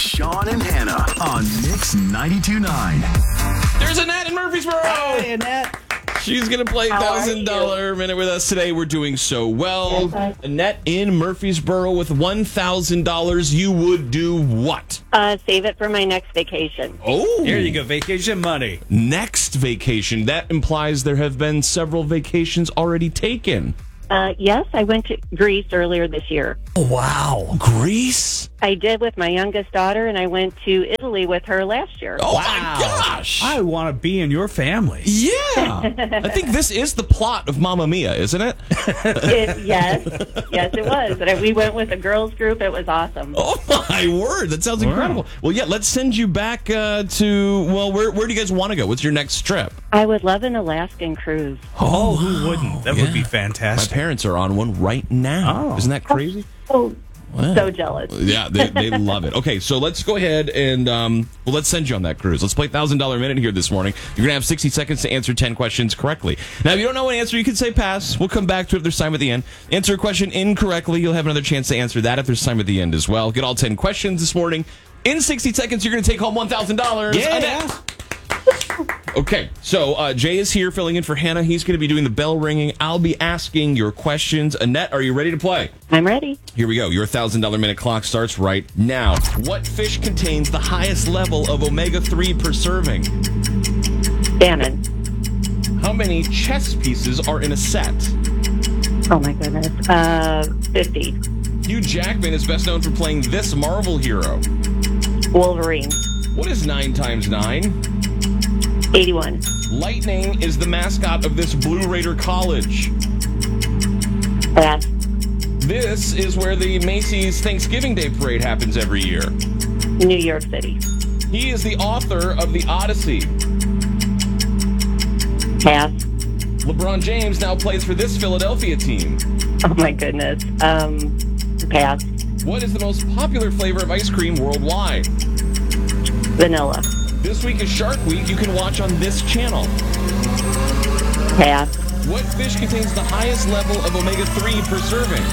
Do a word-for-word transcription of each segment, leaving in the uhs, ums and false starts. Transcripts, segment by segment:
Sean and Hannah on Mix ninety-two point nine. There's Annette in Murfreesboro. Hey, Annette. She's going to play one thousand dollars Minute with us today. We're doing so well. Yes, Annette in Murfreesboro with one thousand dollars. You would do what? Uh, save it for my next vacation. Oh. Here you go. Vacation money. Next vacation. That implies there have been several vacations already taken. Uh, yes, I went to Greece earlier this year. Wow. Greece? I did with my youngest daughter, and I went to Italy with her last year. Oh, Wow. my gosh. I want to be in your family. Yeah. I think this is the plot of Mamma Mia, isn't it? It, yes, yes, it was. And we went with a girls group. It was awesome. Oh, my word. That sounds incredible. Well, yeah, let's send you back uh, to, well, where, where do you guys want to go? What's your next trip? I would love an Alaskan cruise. Oh, who wouldn't? That would Yeah. be My fantastic. parents are on one right now. Oh. Isn't that crazy? Oh, Wow. so jealous. Yeah, they, they love it. Okay, so let's go ahead and, um, well, let's send you on that cruise. Let's play one thousand dollars Minute here this morning. You're going to have sixty seconds to answer ten questions correctly. Now, if you don't know an answer, you can say pass. We'll come back to it if there's time at the end. Answer a question incorrectly. You'll have another chance to answer that if there's time at the end as well. Get all ten questions this morning. In sixty seconds, you're going to take home one thousand dollars. Yeah. Okay, so uh, Jay is here filling in for Hannah. He's going to be doing the bell ringing. I'll be asking your questions. Annette, are you ready to play? I'm ready. Here we go. Your one thousand dollars Minute clock starts right now. What fish contains the highest level of omega three per serving? Salmon. How many chess pieces are in a set? Oh, my goodness. Uh, fifty. Hugh Jackman is best known for playing this Marvel hero. Wolverine. What is nine times nine? eighty-one. Lightning is the mascot of this Blue Raider college. Pass. This is where the Macy's Thanksgiving Day Parade happens every year. New York City. He is the author of The Odyssey. Pass. LeBron James now plays for this Philadelphia team. Oh, my goodness. Um, pass. What is the most popular flavor of ice cream worldwide? Vanilla. This week is Shark Week. You can watch on this channel. Pass. What fish contains the highest level of omega three per serving?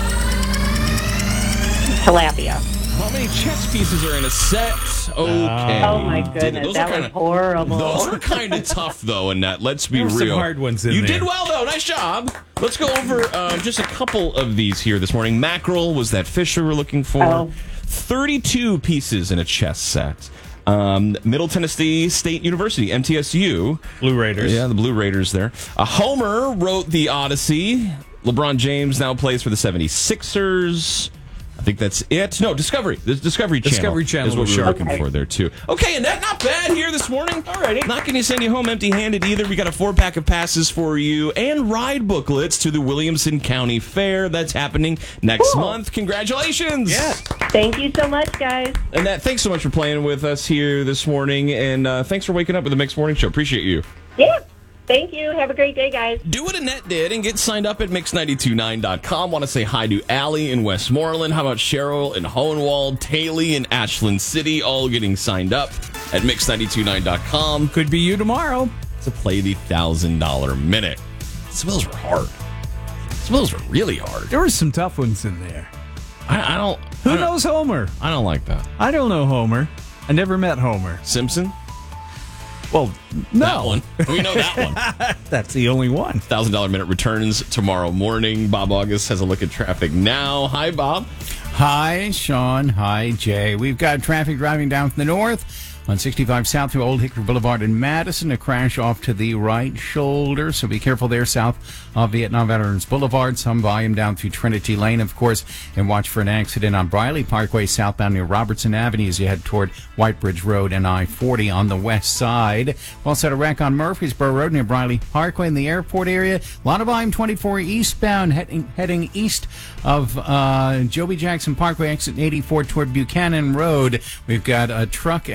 Tilapia. How many chess pieces are in a set? Okay. Oh, my Did- goodness. those That are was kinda- horrible. Those were kind of tough, though, Annette. Let's be There were real. some hard ones in you there. did well, though. Nice job. Let's go over uh, just a couple of these here this morning. Mackerel was that fish we were looking for. Oh. thirty-two pieces in a chess set. Um, Middle Tennessee State University, M T S U. Blue Raiders. Yeah, the Blue Raiders there. Uh, Homer wrote The Odyssey. LeBron James now plays for the seventy-sixers. I think that's it. No, Discovery. The Discovery Channel. Discovery Channel is what was we were Shark. looking Okay. for there, too. Okay, and that not bad here this morning. Alrighty. Not going to send you home empty-handed either. We got a four-pack of passes for you and ride booklets to the Williamson County Fair. That's happening next Cool. month. Congratulations. Yeah. Thank you so much, guys. And that, thanks so much for playing with us here this morning. And uh, thanks for waking up with the Mix Morning Show. Appreciate you. Yeah. Thank you. Have a great day, guys. Do what Annette did and get signed up at mix nine two nine dot com. Want to say hi to Allie in Westmoreland. How about Cheryl in Hohenwald, Taylor in Ashland City, all getting signed up at mix nine two nine dot com Could be you tomorrow. to play the one thousand dollars Minute. Some of those were hard. Some of those were really hard. There were some tough ones in there. I, I don't. Who I don't, knows Homer? I don't like that. I don't know Homer. I never met Homer. Simpson? Well, That no. one. We know that one. That's the only one. one thousand dollars Minute returns tomorrow morning. Bob August has a look at traffic now. Hi, Bob. Hi, Sean. Hi, Jay. We've got traffic driving down from the north on sixty-five south through Old Hickory Boulevard in Madison. A crash off to the right shoulder, so be careful there south of Vietnam Veterans Boulevard. Some volume down through Trinity Lane, of course, and watch for an accident on Briley Parkway southbound near Robertson Avenue as you head toward White Bridge Road and I forty on the west side. Also, a wreck on Murfreesboro Road near Briley Parkway in the airport area. A lot of volume twenty-four eastbound heading, heading east of uh, Joby Jackson Parkway, exit eighty-four toward Buchanan Road. We've got a truck accident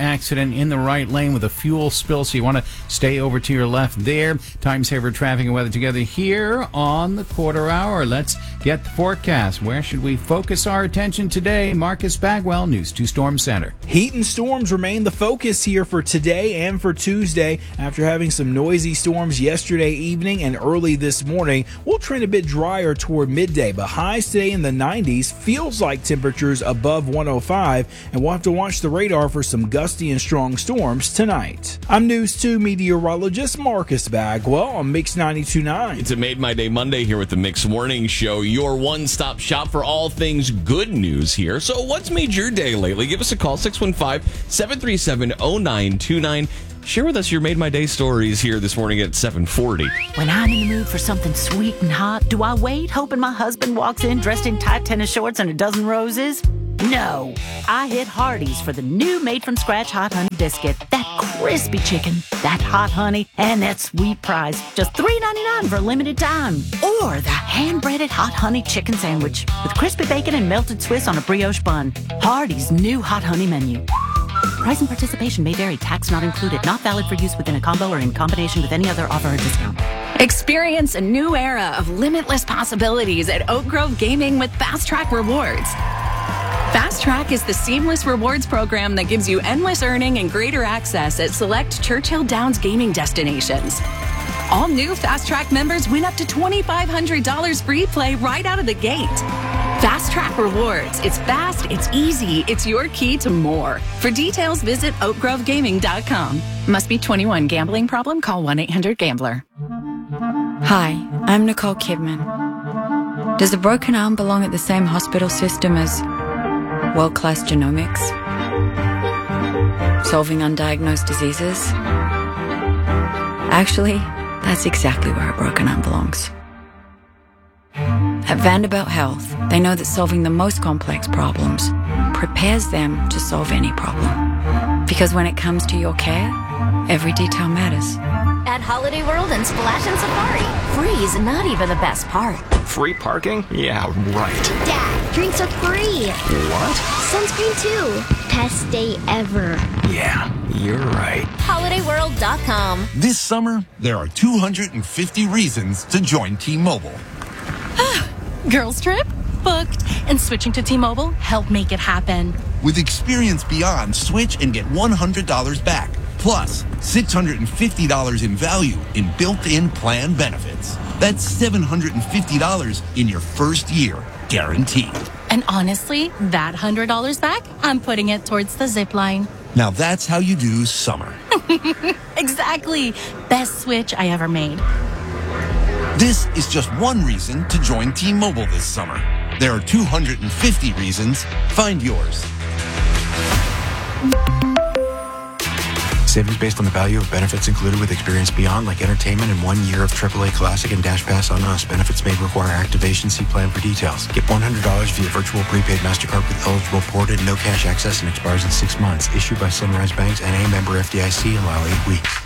accident in the right lane with a fuel spill, so you want to stay over to your left there. Time saver traffic and weather together here on the quarter hour. Let's get the forecast. Where should we focus our attention today? Marcus Bagwell, News two Storm Center. Heat and storms remain the focus here for today and for Tuesday. After having some noisy storms yesterday evening and early this morning, we'll trend a bit drier toward midday, but highs today in the nineties. Feels like temperatures above one oh five, and we'll have to watch the radar for some gusty and strong storms tonight. I'm News two meteorologist Marcus Bagwell on Mix ninety-two point nine. It's a Made My Day Monday here with the Mix Morning Show, your one-stop shop for all things good news here. So what's made your day lately? Give us a call, six one five, seven three seven, oh nine two nine. Share with us your Made My Day stories here this morning at seven forty. When I'm in the mood for something sweet and hot, do I wait hoping my husband walks in dressed in tight tennis shorts and a dozen roses? No. I hit Hardee's for the new made-from-scratch Hot Honey Biscuit. That crispy chicken, that hot honey, and that sweet prize. Just three ninety-nine for a limited time. Or the hand-breaded Hot Honey Chicken Sandwich with crispy bacon and melted Swiss on a brioche bun. Hardee's new Hot Honey menu. Price and participation may vary. Tax not included. Not valid for use within a combo or in combination with any other offer or discount. Experience a new era of limitless possibilities at Oak Grove Gaming with Fast Track Rewards. Fast Track is the seamless rewards program that gives you endless earning and greater access at select Churchill Downs gaming destinations. All new Fast Track members win up to twenty-five hundred dollars free play right out of the gate. Fast Track Rewards. It's fast, it's easy, it's your key to more. For details, visit oak grove gaming dot com. Must be twenty-one. Gambling problem? Call one eight hundred gambler. Hi, I'm Nicole Kidman. Does a broken arm belong at the same hospital system as world-class genomics? Solving undiagnosed diseases? Actually, that's exactly where a broken arm belongs. At Vanderbilt Health, they know that solving the most complex problems prepares them to solve any problem. Because when it comes to your care, every detail matters. At Holiday World and Splash and Safari, free is not even the best part. Free parking? Yeah, right. Dad, drinks are free. What? Sunscreen too. Best day ever. Yeah, you're right. holiday world dot com. This summer, there are two hundred fifty reasons to join T-Mobile. Girls trip? Booked. And switching to T-Mobile helped make it happen. With Experience Beyond, switch and get one hundred dollars back. Plus, six hundred fifty dollars in value in built-in plan benefits. That's seven hundred fifty dollars in your first year, guaranteed. And honestly, that one hundred dollars back, I'm putting it towards the zip line. Now that's how you do summer. Exactly. Best switch I ever made. This is just one reason to join T-Mobile this summer. There are two hundred fifty reasons. Find yours. Savings based on the value of benefits included with Experience Beyond, like entertainment and one year of triple A Classic and Dash Pass on us. Benefits may require activation. See plan for details. Get one hundred dollars via virtual prepaid MasterCard with eligible ported, no cash access, and expires in six months. Issued by Sunrise Banks, N A member F D I C, allow eight weeks.